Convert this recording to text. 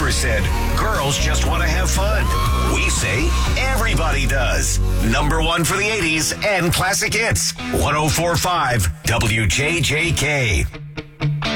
neighbor said, girls just want to have fun. We say everybody does. Number one for the 80s and classic hits. 104.5 WJJK.